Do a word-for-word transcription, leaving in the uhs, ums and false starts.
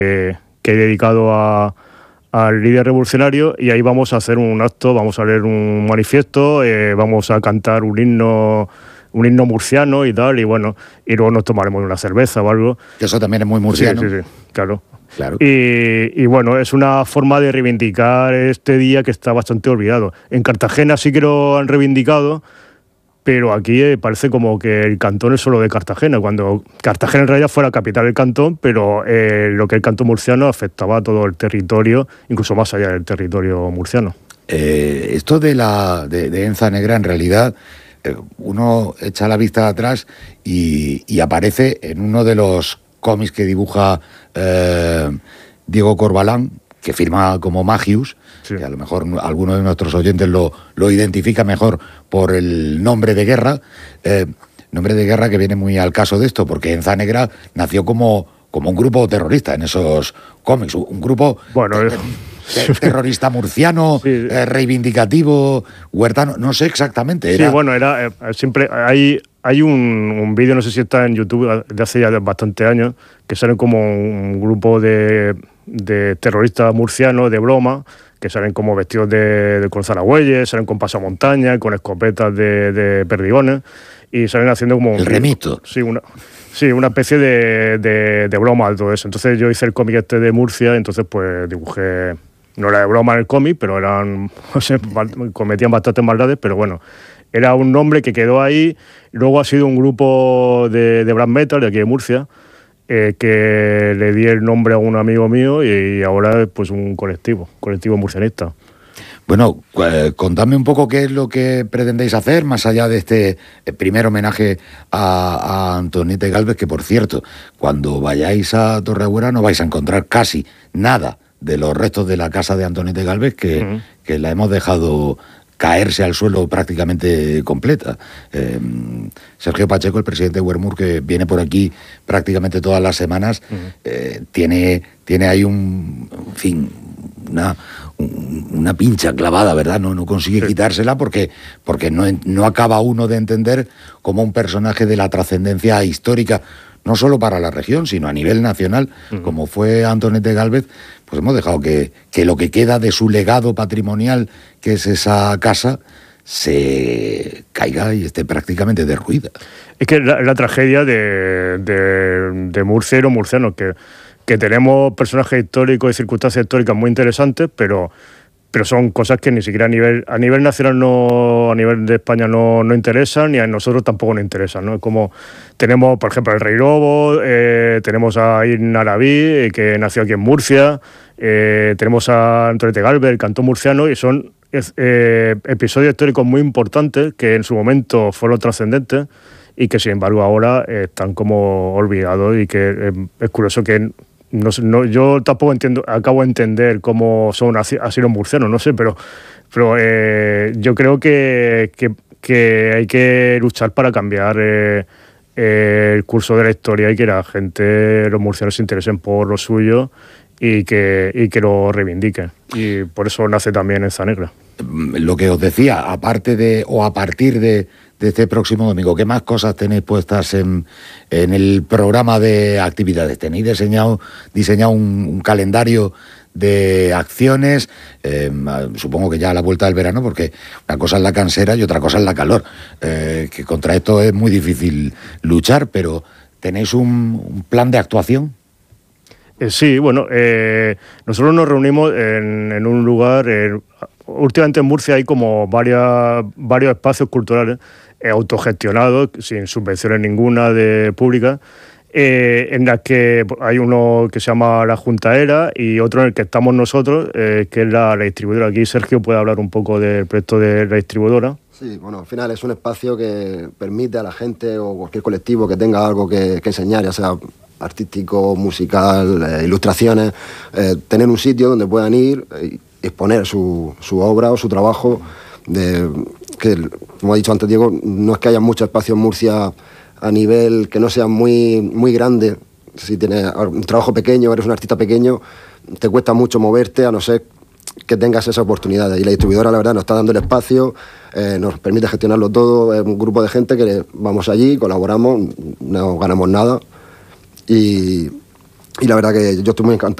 eh, que he dedicado a, al líder revolucionario, y ahí vamos a hacer un acto, vamos a leer un manifiesto, eh, vamos a cantar un himno, un himno murciano y tal, y bueno, y luego nos tomaremos una cerveza o algo. Que eso también es muy murciano. Sí, sí, sí, claro. Claro. Y, y bueno, es una forma de reivindicar este día que está bastante olvidado. En Cartagena sí que lo han reivindicado, pero aquí eh, parece como que el cantón es solo de Cartagena, cuando Cartagena en realidad fue la capital del cantón, pero eh, lo que es el cantón murciano afectaba a todo el territorio, incluso más allá del territorio murciano. Eh, esto de la de, de Enza Negra, en realidad, eh, uno echa la vista atrás y, y aparece en uno de los cómics que dibuja eh, Diego Corbalán, que firma como Magius, sí. Que a lo mejor alguno de nuestros oyentes lo, lo identifica mejor por el nombre de guerra, eh, nombre de guerra que viene muy al caso de esto, porque Enza Negra nació como, como un grupo terrorista en esos cómics, un grupo bueno, ter- ter- terrorista murciano, sí. eh, reivindicativo, huertano, no sé exactamente. Era... Sí, bueno, era eh, siempre hay... Hay un, un vídeo, no sé si está en YouTube, de hace ya bastantes años, que salen como un grupo de, de terroristas murcianos de broma, que salen como vestidos de, de con zaragüeyes, salen con pasamontañas, con escopetas de, de perdigones, y salen haciendo como... El un, remito. Sí, una, sí, una especie de, de, de broma de todo eso. Entonces yo hice el cómic este de Murcia, entonces pues dibujé... No era de broma en el cómic, pero eran... O sea, cometían bastantes maldades, pero bueno... Era un nombre que quedó ahí. Luego ha sido un grupo de, de black metal de aquí de Murcia, eh, que le di el nombre a un amigo mío, y, y ahora es pues un colectivo, colectivo murcianista. Bueno, eh, contadme un poco qué es lo que pretendéis hacer, más allá de este primer homenaje a, a Antonete Gálvez, que por cierto, cuando vayáis a Torreagüera no vais a encontrar casi nada de los restos de la casa de Antonete Gálvez, que, uh-huh. que la hemos dejado... caerse al suelo prácticamente completa. Eh, Sergio Pacheco, el presidente de Huermur, que viene por aquí prácticamente todas las semanas, uh-huh. eh, tiene, tiene ahí un, en fin, una, un, una pincha clavada, ¿verdad? No, no consigue sí. quitársela porque, porque no, no acaba uno de entender cómo un personaje de la trascendencia histórica, no solo para la región, sino a nivel nacional, uh-huh. como fue Antonete Gálvez, pues hemos dejado que, que lo que queda de su legado patrimonial, que es esa casa, se caiga y esté prácticamente derruida. Es que la, la tragedia de, de, de Murcia y los murcianos, que, que tenemos personajes históricos y circunstancias históricas muy interesantes, pero... pero son cosas que ni siquiera a nivel a nivel nacional, no a nivel de España no, no interesan, ni a nosotros tampoco nos interesan, ¿no? Es como tenemos, por ejemplo, el Rey Lobo, eh, tenemos a Ibn Arabi, eh, que nació aquí en Murcia, eh, tenemos a Antonete Gálvez, el cantón murciano, y son eh, episodios históricos muy importantes que en su momento fueron trascendentes y que sin embargo ahora eh, están como olvidados, y que eh, es curioso que No, no, yo tampoco entiendo, acabo de entender cómo son así, así los murcianos, no sé, pero, pero eh, yo creo que, que, que hay que luchar para cambiar eh, eh, el curso de la historia, y que la gente, los murcianos, se interesen por lo suyo y que, y que lo reivindiquen. Y por eso nace también Enza Negra. Lo que os decía, aparte de, o a partir de, de este próximo domingo, ¿qué más cosas tenéis puestas en, en el programa de actividades? ¿Tenéis diseñado, diseñado un, un calendario de acciones? Eh, supongo que ya a la vuelta del verano, porque una cosa es la cansera y otra cosa es la calor, eh, que contra esto es muy difícil luchar, pero ¿tenéis un, un plan de actuación? Eh, sí, bueno, eh, nosotros nos reunimos en, en un lugar... Eh, últimamente en Murcia hay como varias, varios espacios culturales eh, autogestionados, sin subvenciones ninguna de públicas, eh, en las que hay uno que se llama La Juntaera y otro en el que estamos nosotros, eh, que es la, la distribuidora. Aquí Sergio puede hablar un poco del proyecto de la distribuidora. Sí, bueno, al final es un espacio que permite a la gente o cualquier colectivo que tenga algo que, que enseñar, ya sea artístico, musical, eh, ilustraciones, eh, tener un sitio donde puedan ir y exponer su, su obra o su trabajo, de, que, como ha dicho antes Diego, no es que haya mucho espacio en Murcia a nivel que no sea muy, muy grande. Si tienes un trabajo pequeño, eres un artista pequeño, te cuesta mucho moverte, a no ser que tengas esa oportunidad. Y la distribuidora, la verdad, nos está dando el espacio, eh, nos permite gestionarlo todo. Es un grupo de gente que vamos allí, colaboramos, no ganamos nada. Y, y la verdad que yo estoy muy encantado